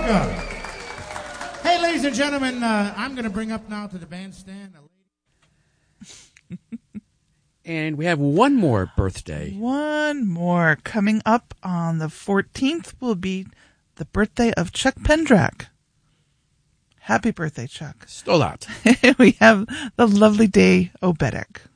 go. Hey, ladies and gentlemen, I'm going to bring up now to the bandstand a lady. And we have one more birthday. One more. Coming up on the 14th will be the birthday of Chuck Pendrak. Happy birthday, Chuck. Stolat. We have the lovely Day Obedek.